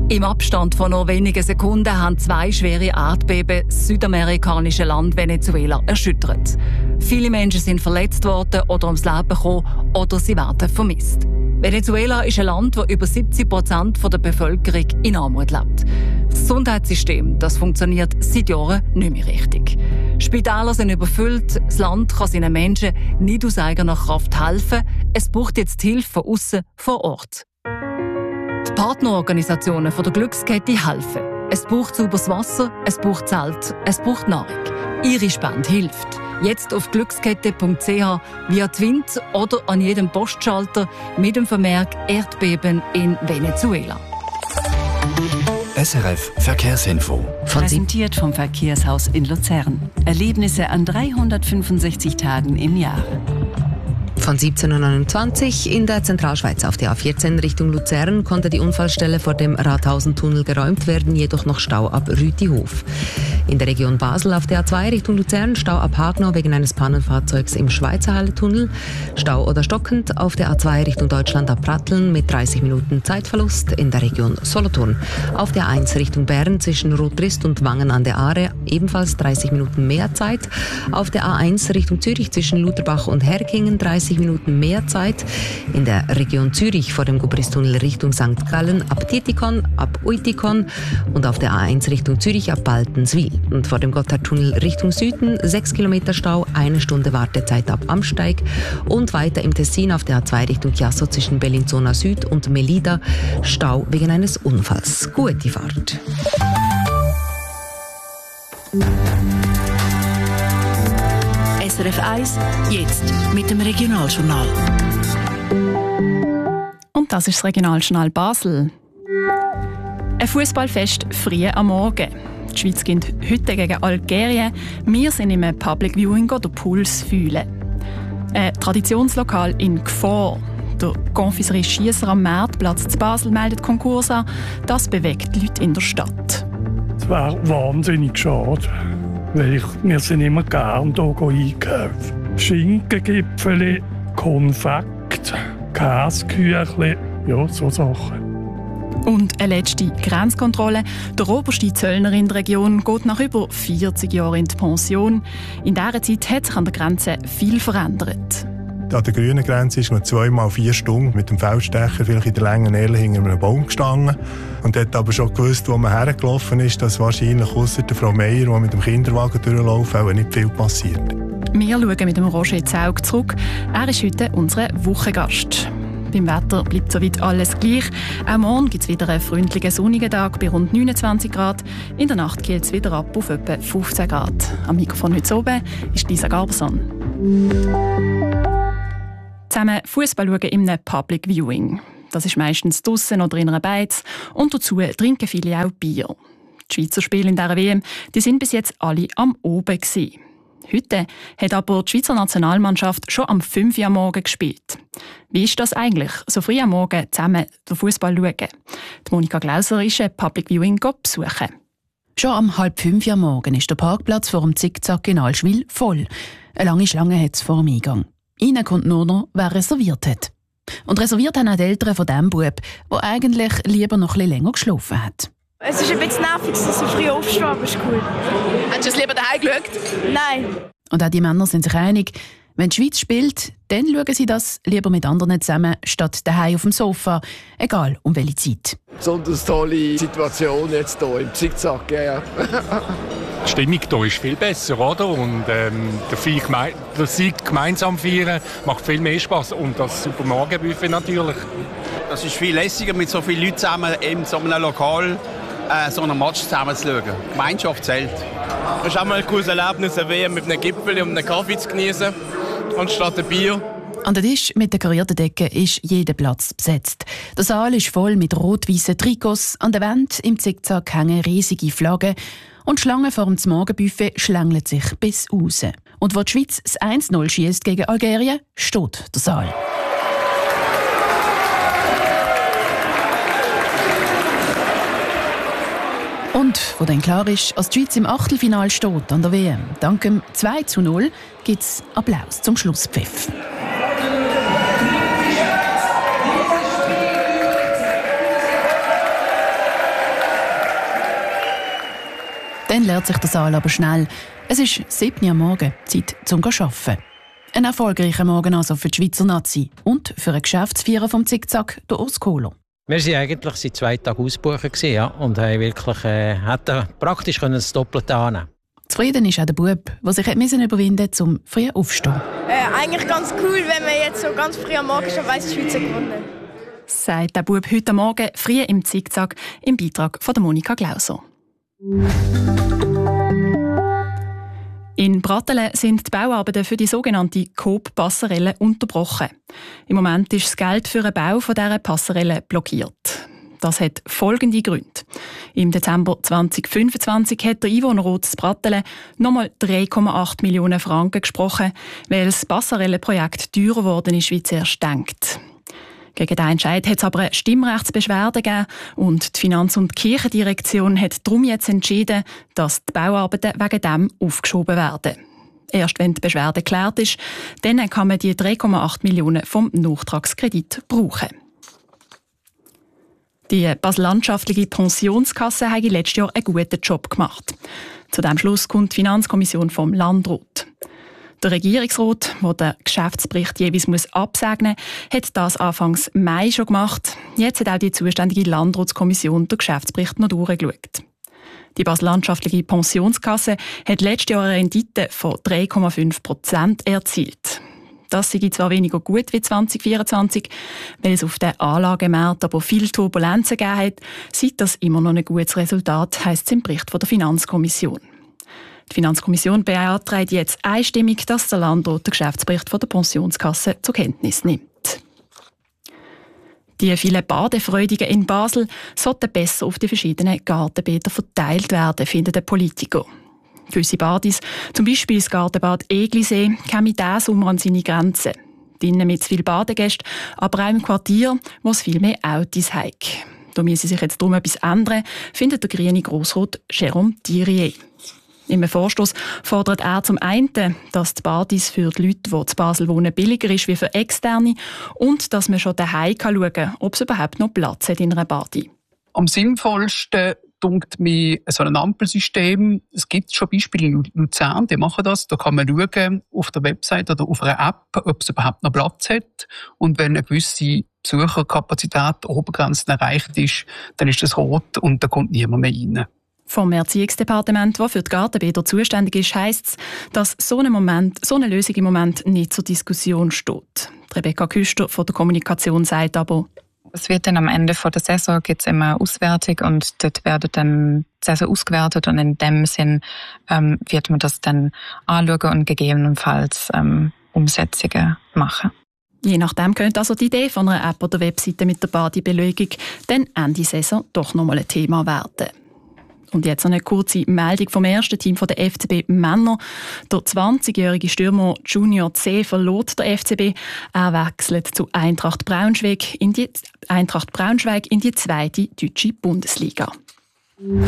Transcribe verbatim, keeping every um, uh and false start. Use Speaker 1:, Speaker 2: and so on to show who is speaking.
Speaker 1: Im Abstand von nur wenigen Sekunden haben zwei schwere Erdbeben das südamerikanische Land Venezuela erschüttert. Viele Menschen sind verletzt worden oder ums Leben gekommen oder sie werden vermisst. Venezuela ist ein Land, das über siebzig Prozent der Bevölkerung in Armut lebt. Das Gesundheitssystem das funktioniert seit Jahren nicht mehr richtig. Spitäler sind überfüllt, das Land kann seinen Menschen nicht aus eigener Kraft helfen. Es braucht jetzt Hilfe von außen vor Ort. Die Partnerorganisationen der Glückskette helfen. Es braucht sauberes Wasser, es braucht Zelt, es braucht Nahrung. Ihre Spende hilft. Jetzt auf glückskette punkt c h, via Twint oder an jedem Postschalter mit dem Vermerk Erdbeben in Venezuela.
Speaker 2: S R F Verkehrsinfo.
Speaker 3: Präsentiert vom Verkehrshaus in Luzern. Erlebnisse an dreihundertfünfundsechzig Tagen im Jahr.
Speaker 4: Von siebzehn Uhr neunundzwanzig in der Zentralschweiz auf der A vierzehn Richtung Luzern konnte die Unfallstelle vor dem Rathausentunnel geräumt werden, jedoch noch Stau ab Rütihof. In der Region Basel auf der A zwei Richtung Luzern Stau ab Hagnau wegen eines Pannenfahrzeugs im Schweizerhalle-Tunnel. Stau oder stockend auf der A zwei Richtung Deutschland ab Pratteln mit dreißig Minuten Zeitverlust in der Region Solothurn. Auf der A eins Richtung Bern zwischen Rotrist und Wangen an der Aare ebenfalls dreißig Minuten mehr Zeit. Auf der A eins Richtung Zürich zwischen Lutherbach und Herkingen dreißig Minuten mehr Zeit. In der Region Zürich vor dem Gubristunnel Richtung Sankt Gallen ab Tietikon, ab Uitikon und auf der A eins Richtung Zürich ab Baltenswil. Und vor dem Gotthardtunnel Richtung Süden sechs Kilometer Stau, eine Stunde Wartezeit ab Amsteig und weiter im Tessin auf der A zwei Richtung Chiasso zwischen Bellinzona Süd und Melida Stau wegen eines Unfalls. Gute Fahrt.
Speaker 3: S R F eins, jetzt mit dem Regionaljournal.
Speaker 5: Und das ist das Regionaljournal Basel. Ein Fußballfest früh am Morgen. Die Schweiz gewinnt heute gegen Algerien. Wir sind im Public Viewing den Puls fühlen. Ein Traditionslokal in Gfor. Der Confiserie Schiesser am Marktplatz zu Basel meldet Konkurs an. Das bewegt die Leute in der Stadt.
Speaker 6: Es wäre wahnsinnig schade, weil ich, wir sind immer gerne hier einkaufen. Schinkengipfeli, Konfekt, Käseküchli, ja, so Sachen.
Speaker 5: Und eine letzte Grenzkontrolle. Der oberste Zöllner in der Region geht nach über vierzig Jahren in die Pension. In dieser Zeit hat sich an der Grenze viel verändert.
Speaker 7: An der grünen Grenze ist man zweimal vier Stunden mit dem Feldstecher vielleicht in der langen Ehle hinter einem Baum gestanden. Und hat aber schon gewusst, wo man hergelaufen ist, dass wahrscheinlich ausser der Frau Meier, die mit dem Kinderwagen durchläuft, auch nicht viel passiert.
Speaker 5: Wir schauen mit dem Roger Zaug zurück. Er ist heute unser Wochengast. Beim Wetter bleibt soweit alles gleich. Auch morgen gibt es wieder einen freundlichen sonnigen Tag bei rund neunundzwanzig Grad. In der Nacht geht es wieder ab auf etwa fünfzehn Grad. Am Mikrofon heute oben ist Lisa Garberson. Zusammen Fußball schauen in einem Public Viewing. Das ist meistens draussen oder in einer Beiz. Und dazu trinken viele auch Bier. Die Schweizer Spiele in dieser W M die sind bis jetzt alle am Oben gewesen. Heute hat aber die Schweizer Nationalmannschaft schon am fünf Uhr am Morgen gespielt. Wie ist das eigentlich, so früh am Morgen zusammen den Fußball schauen? Die Monika Glauser ist ein Public Viewing besuchen.
Speaker 8: Schon am halb fünf Uhr am Morgen ist der Parkplatz vor dem Zickzack in Allschwil voll. Eine lange Schlange hat es vor dem Eingang. Rein kommt nur noch, wer reserviert hat. Und reserviert haben auch die Eltern von dem Bub, der eigentlich lieber noch etwas länger geschlafen hat.
Speaker 9: Es ist ein bisschen nervig, dass ich so früh aufstehe, aber ist cool.
Speaker 10: Hättest du es lieber daheim geschaut?
Speaker 9: Nein.
Speaker 8: Und auch die Männer sind sich einig, wenn die Schweiz spielt, dann schauen sie das lieber mit anderen zusammen, statt daheim auf dem Sofa, egal um welche Zeit.
Speaker 11: Besonders tolle Situation jetzt hier im Zickzack. Ja.
Speaker 12: Die Stimmung hier ist viel besser, oder? Und ähm, der Sieg gemeinsam feiern macht viel mehr Spass. Und das Supermarktbuffet natürlich.
Speaker 13: Das ist viel lässiger, mit so vielen Leuten zusammen in so einem Lokal äh, so einen Match zusammen zu schauen. Gemeinschaft zählt.
Speaker 14: Es ist auch mal ein cooles Erlebnis, eine W M mit einem Gipfel und einem Kaffee zu genießen, anstatt ein Bier.
Speaker 8: An der Tisch mit der karierten Decke ist jeder Platz besetzt. Der Saal ist voll mit rot-weißen Trikots. An der Wand im Zickzack hängen riesige Flaggen. Und die Schlange vor dem Morgenbuffet schlängelt sich bis raus. Und wo die Schweiz das eins null schiesst gegen Algerien, steht der Saal. Und wo dann klar ist, als die Schweiz im Achtelfinale steht an der W M, dank dem zwei zu null gibt es Applaus zum Schlusspfiff. Dann lernt sich der Saal aber schnell. Es ist sieben Uhr am Morgen, Zeit zum Arbeiten. Ein erfolgreicher Morgen also für die Schweizer Nazi und für einen Geschäftsführer vom Zickzack, der Urs Kohler.
Speaker 15: Wir waren eigentlich seit zwei Tagen ausgebucht ja, und haben wirklich, äh, hätten praktisch das Doppelte annehmen.
Speaker 8: Zufrieden ist auch der Bub, der sich überwinden musste, um früh aufzustehen.
Speaker 9: Äh, eigentlich ganz cool, wenn man jetzt so ganz früh am Morgen schon weiss, die Schweiz gewonnen.
Speaker 5: Sagt der Bub heute Morgen früh im Zickzack im Beitrag von Monika Glauser. In Brattelen sind die Bauarbeiten für die sogenannte Coop-Passerelle unterbrochen. Im Moment ist das Geld für den Bau dieser Passerelle blockiert. Das hat folgende Gründe. Im Dezember zwanzig fünfundzwanzig hat der Einwohnerrat Brattelen nochmal drei Komma acht Millionen Franken gesprochen, weil das Passerellenprojekt teurer geworden ist, wie zuerst gedacht. Gegen diesen Entscheid hat es aber eine Stimmrechtsbeschwerde gegeben und die Finanz- und Kirchendirektion hat darum jetzt entschieden, dass die Bauarbeiten wegen dem aufgeschoben werden. Erst wenn die Beschwerde geklärt ist, dann kann man die drei Komma acht Millionen vom Nachtragskredit brauchen. Die Basel-Landschaftliche Pensionskasse hat letztes Jahr einen guten Job gemacht. Zu diesem Schluss kommt die Finanzkommission vom Landrat. Der Regierungsrat, der den Geschäftsbericht jeweils muss absegnen muss, hat das Anfangs Mai schon gemacht. Jetzt hat auch die zuständige Landratskommission den Geschäftsbericht noch durchgeschaut. Die Basel-Landschaftliche Pensionskasse hat letztes Jahr eine Rendite von drei Komma fünf Prozent erzielt. Das sei zwar weniger gut wie zwanzig vierundzwanzig, weil es auf den Anlagemärkten aber viele Turbulenzen gegeben hat, sei das immer noch ein gutes Resultat, heisst es im Bericht von der Finanzkommission. Die Finanzkommission beantragt jetzt einstimmig, dass der Landrat den Geschäftsbericht von der Pensionskasse zur Kenntnis nimmt. Die vielen Badefreudigen in Basel sollten besser auf die verschiedenen Gartenbäder verteilt werden, finden die Politiker. Gewisse Badis, zum Beispiel das Gartenbad Eglisee, kämen diesen Sommer an seine Grenzen. Drinnen mit zu vielen Badegästen, aber auch im Quartier, wo es viel mehr Autos hat. Da müsse sich jetzt darum etwas ändern, findet der grüne Grossrat Jérôme Thirier. Im Vorstoß fordert er zum einen, dass die Badis für die Leute, die in Basel wohnen, billiger ist wie für Externe und dass man schon daheim schauen kann, ob es überhaupt noch Platz hat in einer Badi.
Speaker 16: Am sinnvollsten dunkt mir so ein Ampelsystem. Es gibt schon Beispiele in Luzern, die machen das. Da kann man schauen auf der Website oder auf einer App, ob es überhaupt noch Platz hat. Und wenn eine gewisse Besucherkapazität Obergrenzen erreicht ist, dann ist das rot und da kommt niemand mehr rein.
Speaker 5: Vom Erziehungsdepartement, das für die Gartenbäder zuständig ist, heisst es, dass so ein Moment, so eine Lösung im Moment nicht zur Diskussion steht. Rebecca Küster von der Kommunikation sagt aber,
Speaker 17: es wird dann am Ende von der Saison gibt's immer Auswertung und dort wird dann die Saison ausgewertet und in dem Sinn ähm, wird man das dann anschauen und gegebenenfalls ähm, Umsetzungen machen.
Speaker 5: Je nachdem könnte also die Idee von einer App oder Webseite mit der Badebelegung dann Ende Saison doch nochmal ein Thema werden. Und jetzt eine kurze Meldung vom ersten Team der F C B Männer. Der zwanzigjährige Stürmer Junior C. verlor der F C B. Er wechselt zu Eintracht Braunschweig in die, Eintracht Braunschweig in die zweite deutsche Bundesliga.